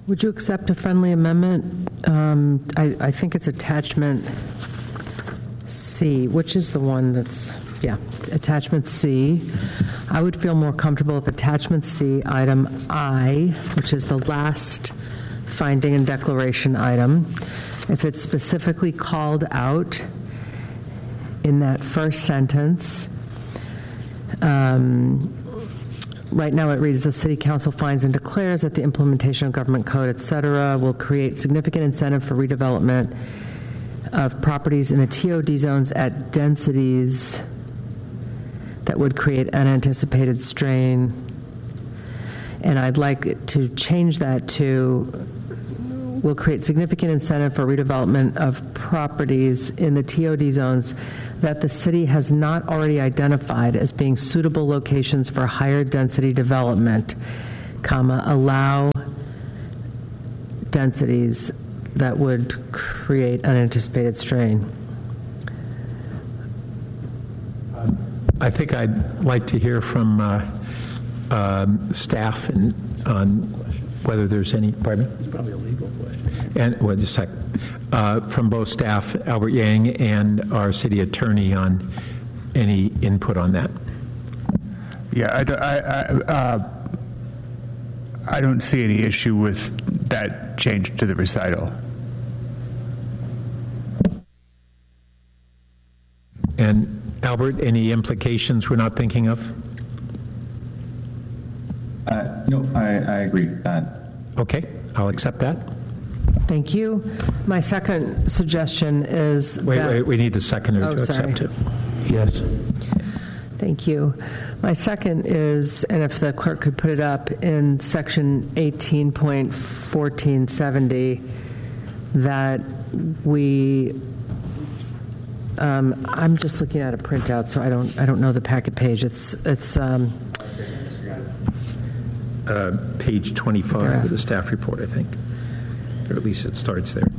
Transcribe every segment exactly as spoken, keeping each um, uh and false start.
Would you accept a friendly amendment? Um, I, I think it's attachment C, which is the one that's, yeah, attachment C. I would feel more comfortable if attachment C, item I, which is the last finding and declaration item, if it's specifically called out in that first sentence. Um, Right now it reads, the City Council finds and declares that the implementation of government code, et cetera, will create significant incentive for redevelopment of properties in the T O D zones at densities that would create unanticipated strain. And I'd like to change that to will create significant incentive for redevelopment of properties in the T O D zones that the city has not already identified as being suitable locations for higher density development, comma, allow densities that would create unanticipated strain. I think I'd like to hear from uh, um, staff and on whether there's any, pardon me? It's probably a legal question. And, well, just a sec. Uh, from both staff, Albert Yang, and our city attorney on any input on that. Yeah, I, I, I, uh, I don't see any issue with that change to the recital. And Albert, any implications we're not thinking of? Uh, no, I, I agree with that. Okay, I'll accept that. Thank you. My second suggestion is Wait, that, wait, we need the seconder Oh, to sorry. accept it. Yes. Thank you. My second is, and if the clerk could put it up, in section eighteen point fourteen seventy, that we, um, I'm just looking at a printout, so I don't, I don't know the packet page. It's, it's, um, Uh, page twenty-five of the staff report, I think. Or at least it starts there.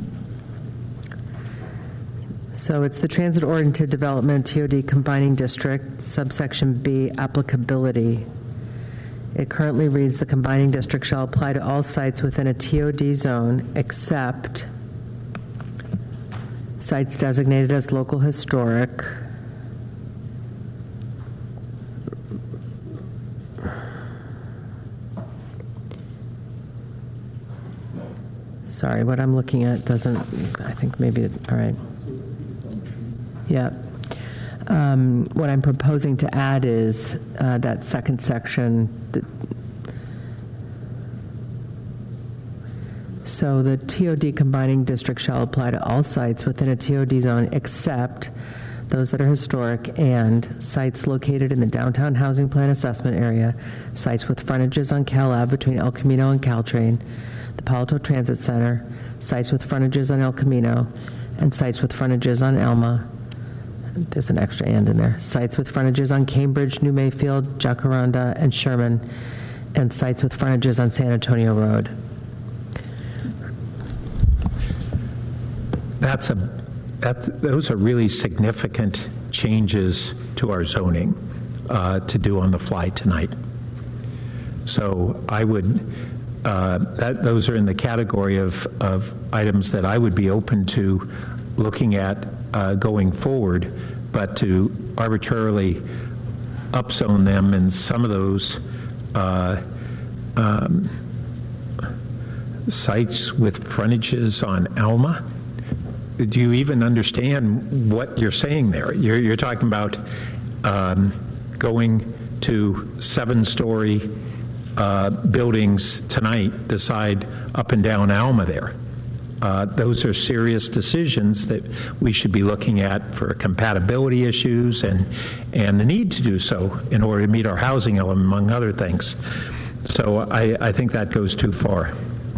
So it's the transit-oriented development, T O D combining district, subsection B, applicability. It currently reads, the combining district shall apply to all sites within a T O D zone except sites designated as local historic, sorry, what I'm looking at doesn't, I think maybe, it, all right. Yeah. Um, what I'm proposing to add is uh, that second section. That, so the T O D combining district shall apply to all sites within a T O D zone except those that are historic and sites located in the downtown housing plan assessment area, sites with frontages on Cal Ave between El Camino and Caltrain, the Palo Alto Transit Center, sites with frontages on El Camino, and sites with frontages on Elma. There's an extra and in there. Sites with frontages on Cambridge, New Mayfield, Jacaranda, and Sherman, and sites with frontages on San Antonio Road. That's a, that, those are really significant changes to our zoning uh, to do on the fly tonight. So I would, uh, that, those are in the category of, of items that I would be open to looking at uh, going forward, but to arbitrarily upzone them in some of those uh, um, sites with frontages on Alma. Do you even understand what you're saying there? You're, you're talking about um, going to seven-story uh, buildings tonight, decide up and down Alma there. Uh, those are serious decisions that we should be looking at for compatibility issues and and the need to do so in order to meet our housing element, among other things. So I, I think that goes too far.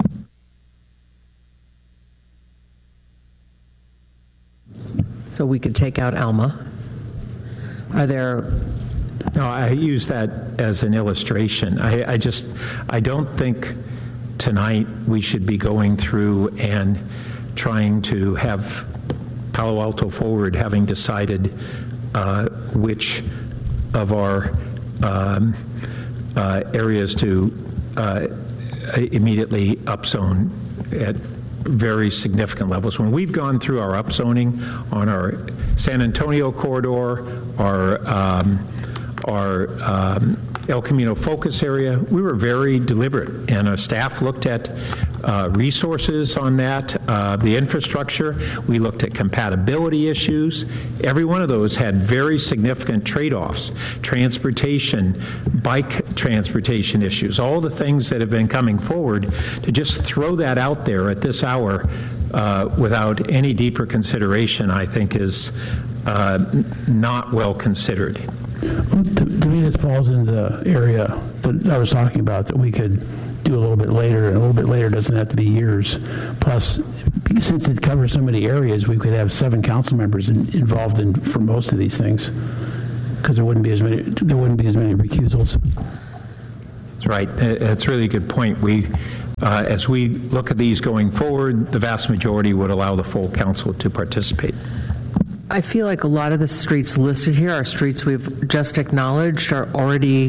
So we could take out Alma. Are there... No, I use that as an illustration. I, I just, I don't think tonight we should be going through and trying to have Palo Alto Forward having decided uh, which of our um, uh, areas to uh, immediately upzone at very significant levels. When we've gone through our upzoning on our San Antonio corridor, our um, our um, El Camino focus area, we were very deliberate, and our staff looked at uh, resources on that, uh, the infrastructure. We looked at compatibility issues. Every one of those had very significant trade-offs, transportation, bike transportation issues, all the things that have been coming forward. To just throw that out there at this hour uh, without any deeper consideration, I think is uh, not well considered. To, to me, this falls into the area that I was talking about, that we could do a little bit later, and a little bit later doesn't have to be years. Plus, since it covers so many areas, we could have seven council members in, involved in for most of these things, because there wouldn't be as many there wouldn't be as many recusals. That's right. That's really a good point. We, uh, as we look at these going forward, the vast majority would allow the full council to participate. I feel like a lot of the streets listed here are streets we've just acknowledged are already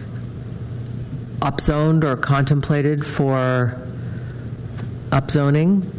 upzoned or contemplated for upzoning.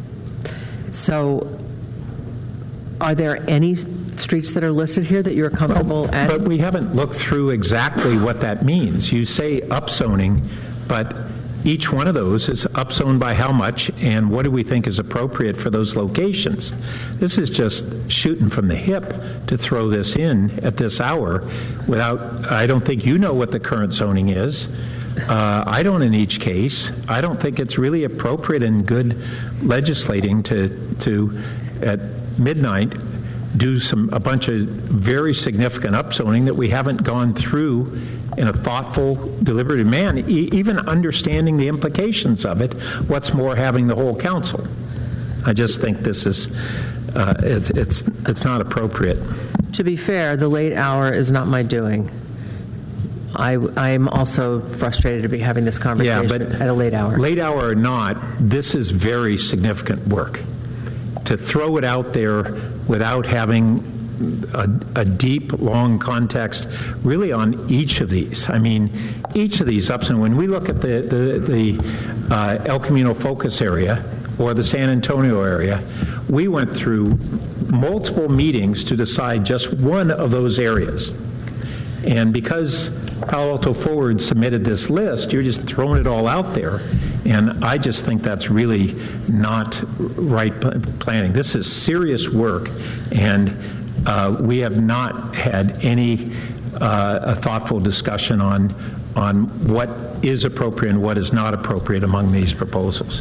So are there any streets that are listed here that you're comfortable well, at? But we haven't looked through exactly what that means. You say upzoning, but each one of those is upzoned by how much, and what do we think is appropriate for those locations? This is just shooting from the hip to throw this in at this hour without, I don't think you know what the current zoning is. Uh, I don't in each case. I don't think it's really appropriate and good legislating to, to at midnight, do some a bunch of very significant upzoning that we haven't gone through in a thoughtful, deliberative manner, e- even understanding the implications of it. What's more, having the whole council. I just think this is uh, it's it's it's not appropriate. To be fair, the late hour is not my doing. I I'm also frustrated to be having this conversation yeah, but at a late hour. Late hour or not, this is very significant work. To throw it out there without having a, a deep, long context really on each of these. I mean, each of these ups, and when we look at the, the, the uh, El Camino focus area or the San Antonio area, we went through multiple meetings to decide just one of those areas. And because Palo Alto Forward submitted this list, you're just throwing it all out there. And I just think that's really not right planning. This is serious work, and uh, we have not had any uh, a thoughtful discussion on, on what is appropriate and what is not appropriate among these proposals.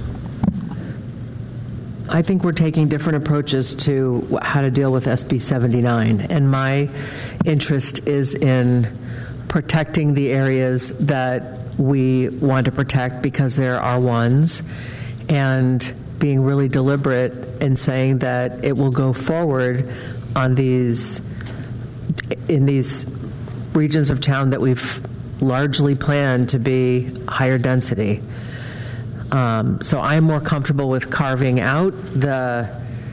I think we're taking different approaches to how to deal with S B seventy-nine, and my interest is in protecting the areas that we want to protect because there are ones, and being really deliberate in saying that it will go forward on these in these regions of town that we've largely planned to be higher density. Um, so I'm more comfortable with carving out the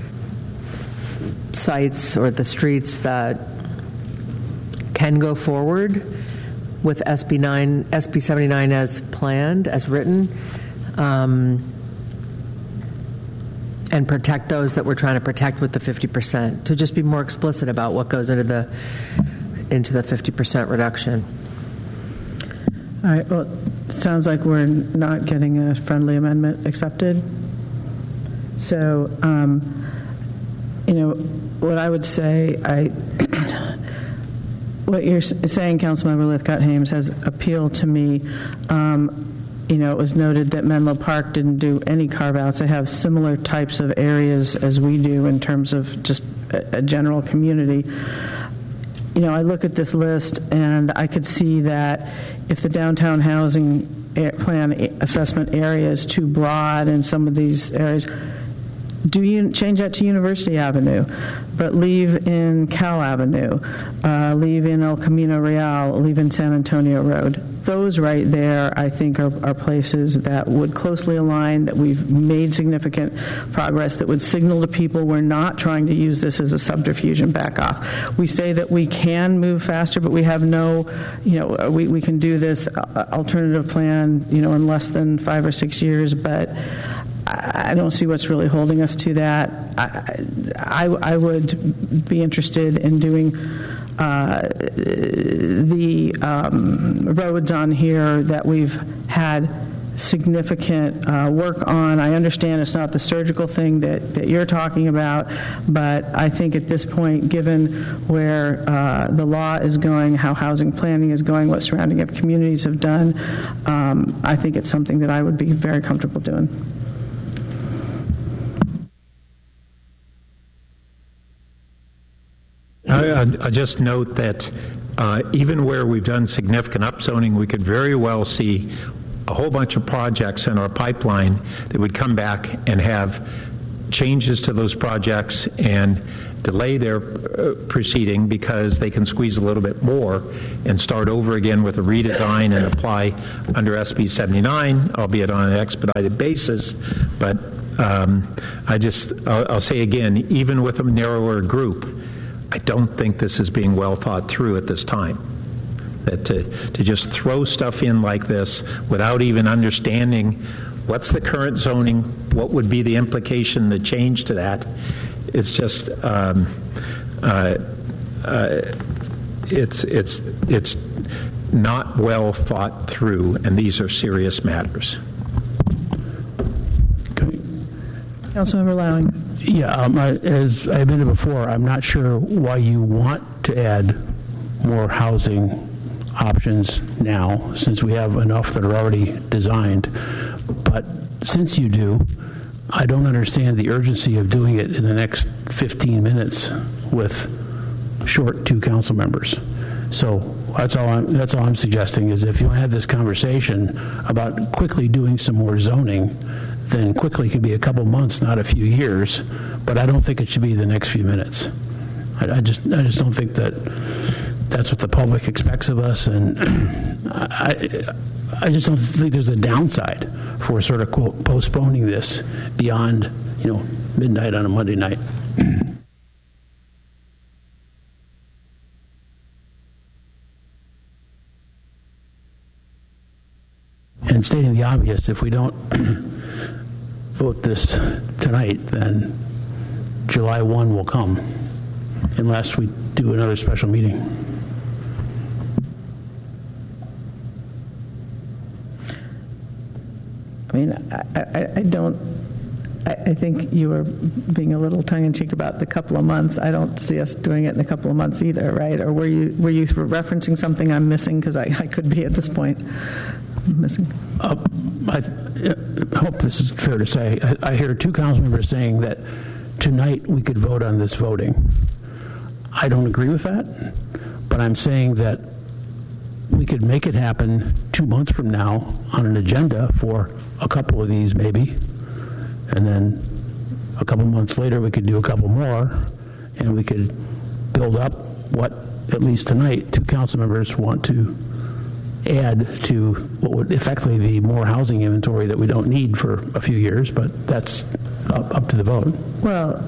sites or the streets that can go forward with S B nine, S B seventy-nine as planned, as written, um, and protect those that we're trying to protect with the fifty percent. To just be more explicit about what goes into the into the fifty percent reduction. All right. Well, it sounds like we're not getting a friendly amendment accepted. So, um, you know, what I would say, I, what you're saying, Councilmember Lithcott-Hames, has appealed to me. Um, you know, it was noted that Menlo Park didn't do any carve-outs. They have similar types of areas as we do in terms of just a, a general community. You know, I look at this list and I could see that if the downtown housing plan assessment area is too broad in some of these areas, do you change that to University Avenue, but leave in Cal Avenue, uh, leave in El Camino Real, leave in San Antonio Road. Those right there, I think, are, are places that would closely align, that we've made significant progress, that would signal to people we're not trying to use this as a subterfuge and back off. We say that we can move faster, but we have no, you know, we, we can do this alternative plan, you know, in less than five or six years, but I don't see what's really holding us to that. I, I, I would be interested in doing uh, the um, roads on here that we've had significant uh, work on. I understand it's not the surgical thing that, that you're talking about, but I think at this point, given where uh, the law is going, how housing planning is going, what surrounding communities have done, um, I think it's something that I would be very comfortable doing. I, I just note that uh, even where we've done significant upzoning, we could very well see a whole bunch of projects in our pipeline that would come back and have changes to those projects and delay their uh, proceeding because they can squeeze a little bit more and start over again with a redesign and apply under S B seventy-nine, albeit on an expedited basis. But um, I just, I'll, I'll say again, even with a narrower group, I don't think this is being well thought through at this time. That to, to just throw stuff in like this without even understanding what's the current zoning, what would be the implication, the change to that, it's just, um, uh, uh, it's, it's, it's not well thought through, and these are serious matters. Councilmember Lowing. Yeah, um, I, as I admitted before, I'm not sure why you want to add more housing options now, since we have enough that are already designed. But since you do, I don't understand the urgency of doing it in the next fifteen minutes with short two council members. So that's all I'm, that's all I'm suggesting is if you have this conversation about quickly doing some more zoning, then quickly could be a couple months, not a few years. But I don't think it should be the next few minutes. I, I just I just don't think that that's what the public expects of us, and I I just don't think there's a downside for sort of quote postponing this beyond, you know, midnight on a Monday night. And stating the obvious, if we don't vote this tonight, then July first will come, unless we do another special meeting. I mean, I, I, I don't, I, I think you were being a little tongue-in-cheek about the couple of months. I don't see us doing it in a couple of months either, right? Or were you were you referencing something I'm missing? Because I, I could be at this point missing. Uh, I, I hope this is fair to say. I, I hear two council members saying that tonight we could vote on this voting. I don't agree with that, but I'm saying that we could make it happen two months from now on an agenda for a couple of these maybe, and then a couple months later we could do a couple more, and we could build up what, at least tonight, two council members want to add to what would effectively be more housing inventory that we don't need for a few years, but that's up, up to the vote. Well,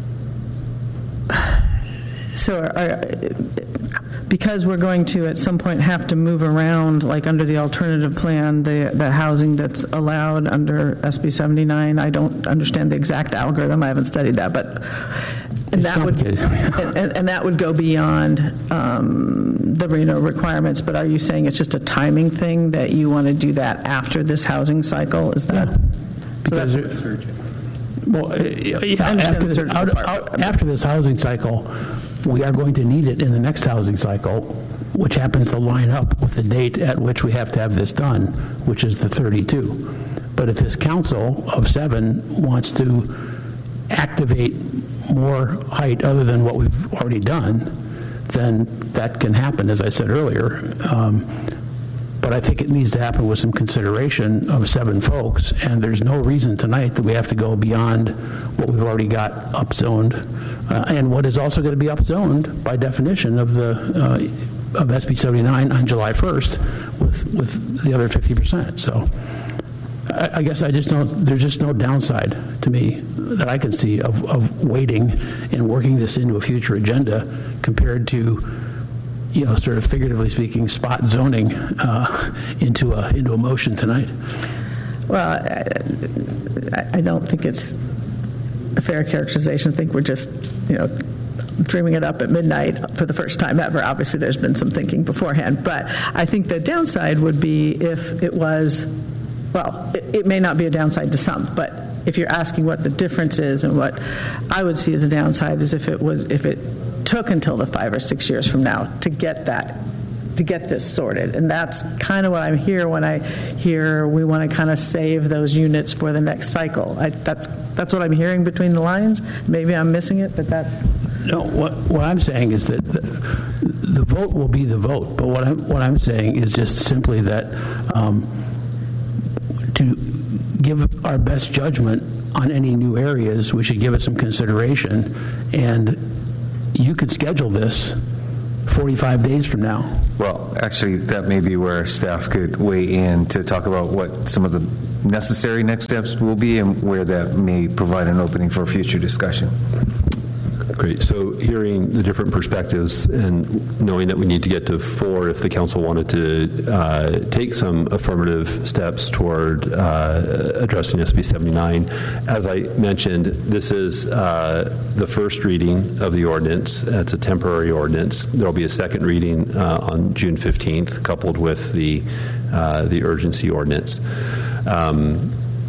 so are, because we're going to at some point have to move around, like under the alternative plan, the the housing that's allowed under S B seventy-nine. I don't understand the exact algorithm. I haven't studied that, but and that would and, and that would go beyond um, the Reno requirements. But are you saying it's just a timing thing that you want to do that after this housing cycle? Is that yeah. so? That's it, well, uh, yeah. After this, out, out, after this housing cycle, we are going to need it in the next housing cycle, which happens to line up with the date at which we have to have this done, which is the thirty-two. But if this council of seven wants to activate more height other than what we've already done, then that can happen, as I said earlier. Um, but I think it needs to happen with some consideration of seven folks, and there's no reason tonight that we have to go beyond what we've already got upzoned, uh, and what is also going to be upzoned by definition of the uh, of S B seventy-nine on July first with with the other fifty percent. So I, I guess I just don't, there's just no downside to me that I can see of, of waiting and working this into a future agenda compared to, you know, sort of figuratively speaking, spot zoning uh, into a into a motion tonight. Well, I, I don't think it's a fair characterization. I think we're just, you know, dreaming it up at midnight for the first time ever. Obviously, there's been some thinking beforehand, but I think the downside would be if it was, well, it, it may not be a downside to some, but if you're asking what the difference is, and what I would see as a downside is if it was, if it took until the five or six years from now to get that, to get this sorted. And that's kind of what I'm here when I hear we want to kind of save those units for the next cycle. I, that's that's what I'm hearing between the lines. Maybe I'm missing it, but that's... No, what what I'm saying is that the, the vote will be the vote. But what I'm what I'm saying is just simply that um, to give our best judgment on any new areas, we should give it some consideration. And you could schedule this forty-five days from now. Well, actually, that may be where staff could weigh in to talk about what some of the necessary next steps will be and where that may provide an opening for future discussion. Great. So hearing the different perspectives and knowing that we need to get to four if the council wanted to uh, take some affirmative steps toward uh, addressing S B seventy-nine. As I mentioned, this is uh, the first reading of the ordinance. It's a temporary ordinance. There will be a second reading uh, on June fifteenth, coupled with the, uh, the urgency ordinance. Um,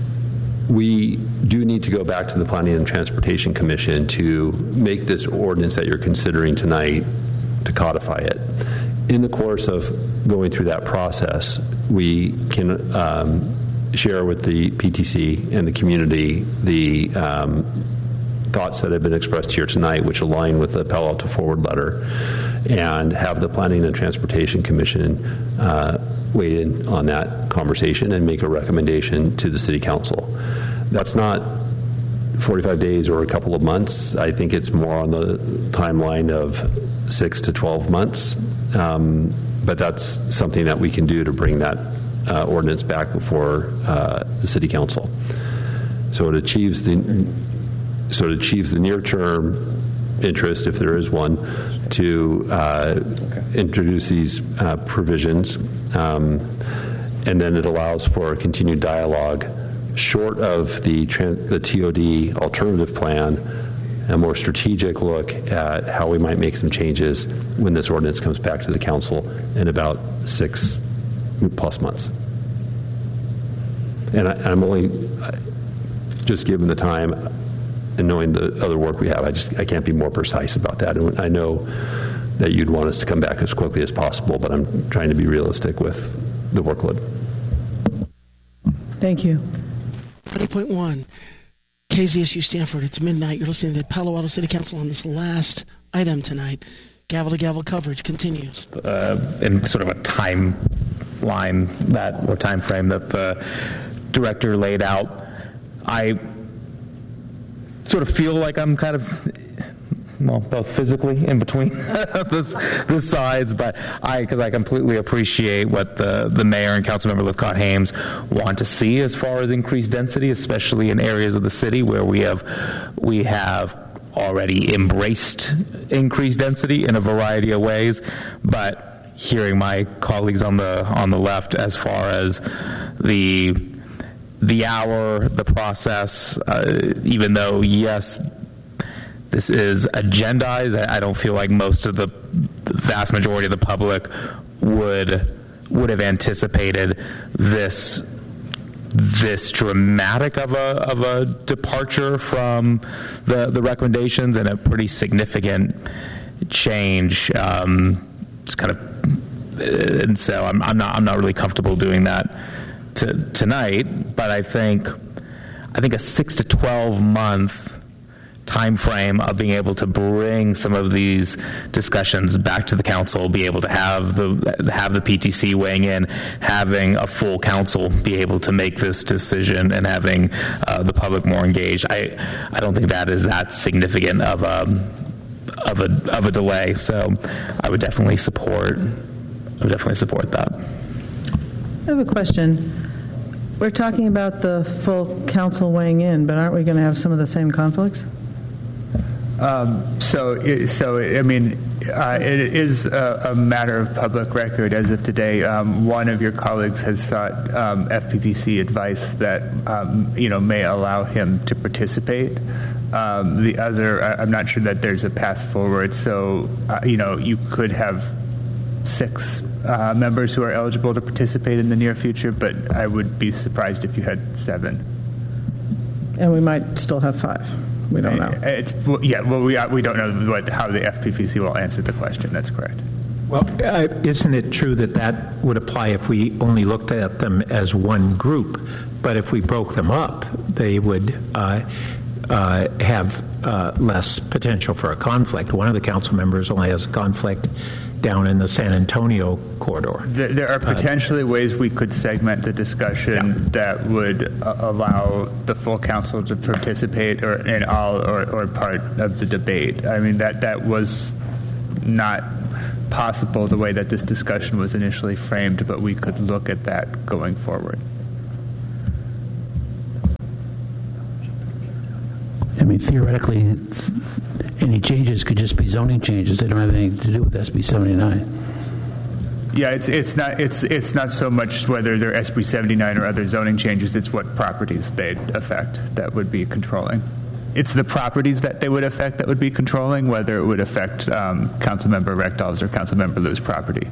We do need to go back to the Planning and Transportation Commission to make this ordinance that you're considering tonight, to codify it. In the course of going through that process, we can um, share with the P T C and the community the um, thoughts that have been expressed here tonight, which align with the Palo Alto Forward Letter, and have the Planning and Transportation Commission uh, weigh in on that conversation and make a recommendation to the City Council. That's not forty-five days or a couple of months. I think it's more on the timeline of six to twelve months. Um, but that's something that we can do to bring that uh, ordinance back before uh, the City Council. So it achieves the so it achieves the near-term interest, if there is one, to uh, okay. introduce these uh, provisions, um, and then it allows for a continued dialogue short of the, the T O D alternative plan, a more strategic look at how we might make some changes when this ordinance comes back to the council in about six plus months. And I, I'm only, just given the time and knowing the other work we have, I just I can't be more precise about that. And I know that you'd want us to come back as quickly as possible, but I'm trying to be realistic with the workload. Thank you. twenty point one, K Z S U Stanford. It's midnight. You're listening to the Palo Alto City Council on this last item tonight. Gavel to gavel coverage continues. Uh, in sort of a timeline that or time frame that the director laid out, I sort of feel like I'm kind of, well, both physically in between this, this sides, but I, because I completely appreciate what the, the mayor and Councilmember Lithcott-Hames want to see as far as increased density, especially in areas of the city where we have we have already embraced increased density in a variety of ways. But hearing my colleagues on the on the left as far as the the hour, the process, uh, even though yes, this is agendized, I don't feel like most of the vast majority of the public would would have anticipated this this dramatic of a of a departure from the the recommendations and a pretty significant change. Um, it's kind of, and so I'm I'm not I'm not really comfortable doing that to, tonight. But I think I think a six to twelve month time frame of being able to bring some of these discussions back to the council, be able to have the have the P T C weighing in, having a full council be able to make this decision, and having uh, the public more engaged. I I don't think that is that significant of a of a of a delay. So I would definitely support. I would definitely support that. I have a question. We're talking about the full council weighing in, but aren't we going to have some of the same conflicts? Um, so, it, so I mean, uh, it is a, a matter of public record. As of today, um, one of your colleagues has sought um, F P P C advice that um, you know may allow him to participate. Um, the other, I, I'm not sure that there's a path forward. So, uh, you know, you could have six uh, members who are eligible to participate in the near future, but I would be surprised if you had seven. And we might still have five. We don't know. It's, yeah, well, we, we don't know what, how the F P P C will answer the question. That's correct. Well, uh, isn't it true that that would apply if we only looked at them as one group? But if we broke them up, they would uh, uh, have uh, less potential for a conflict. One of the council members only has a conflict down in the San Antonio corridor. There, there are potentially uh, ways we could segment the discussion yeah. that would uh, allow the full council to participate or in all or, or part of the debate. I mean, that, that was not possible the way that this discussion was initially framed, but we could look at that going forward. I mean, theoretically, any changes could just be zoning changes. They don't have anything to do with S B seventy-nine. Yeah, it's it's not it's it's not so much whether they're S B seventy-nine or other zoning changes. It's what properties they'd affect that would be controlling. It's the properties that they would affect that would be controlling, whether it would affect um, Councilmember Rectal's or Councilmember Liu's property.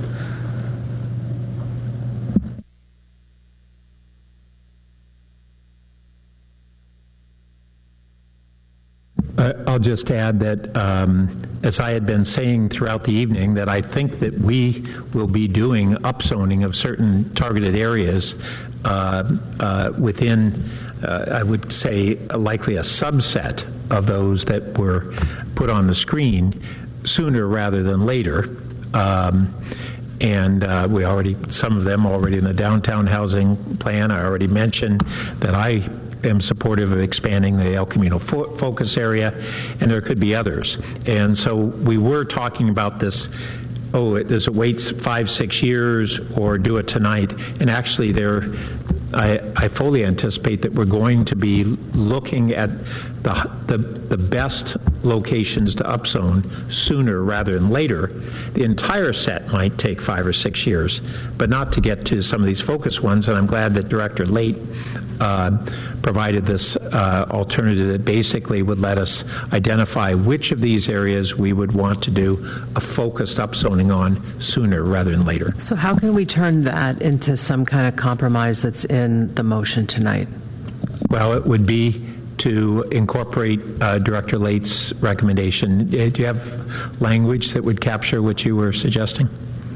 I'll just add that, um, as I had been saying throughout the evening, that I think that we will be doing upzoning of certain targeted areas uh, uh, within, uh, I would say, likely a subset of those that were put on the screen sooner rather than later. Um, and uh, we already, some of them already in the downtown housing plan. I already mentioned that I am supportive of expanding the El Camino fo- focus area, and there could be others. And so we were talking about this, oh, it, does it wait five, six years or do it tonight? And actually there, I, I fully anticipate that we're going to be looking at the, the, the best locations to upzone sooner rather than later. The entire set might take five or six years, but not to get to some of these focus ones. And I'm glad that Director Late Uh, provided this uh, alternative that basically would let us identify which of these areas we would want to do a focused upzoning on sooner rather than later. So how can we turn that into some kind of compromise that's in the motion tonight? Well, it would be to incorporate uh, Director Late's recommendation. Do you have language that would capture what you were suggesting?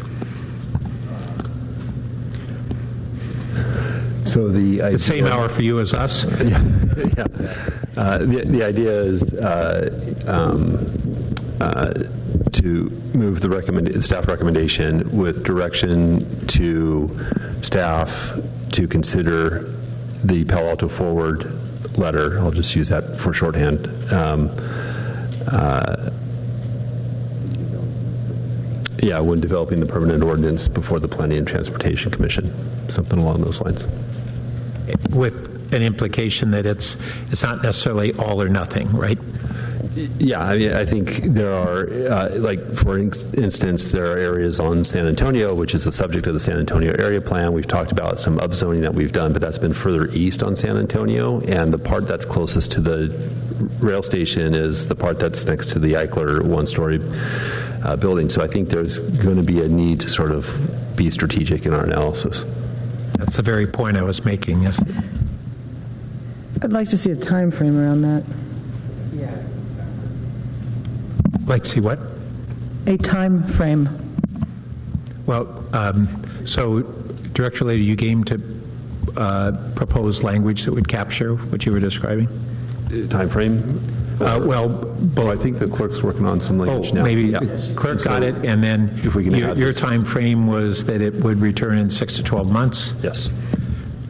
So the, idea, the same hour for you as us. Yeah, yeah. Uh, the the idea is uh, um, uh, to move the recommend staff recommendation with direction to staff to consider the Palo Alto Forward letter. I'll just use that for shorthand. Um, uh, yeah, when developing the permanent ordinance before the Planning and Transportation Commission, something along those lines. With an implication that it's it's not necessarily all or nothing, right? Yeah, I mean, I think there are, uh, like, for instance, there are areas on San Antonio, which is the subject of the San Antonio area plan. We've talked about some upzoning that we've done, but that's been further east on San Antonio, and the part that's closest to the rail station is the part that's next to the Eichler one-story uh, building. So I think there's going to be a need to sort of be strategic in our analysis. That's the very point I was making, yes. I'd like to see a time frame around that. Like to see what? A time frame. Well, um, so Director Lady, you game to uh, propose language that would capture what you were describing? Time frame? Uh, well, Well, I think the clerk's working on some oh, language now. maybe Yeah. the clerk So got it, and then if we can your, add your this- time frame was that it would return in six to twelve months? Yes.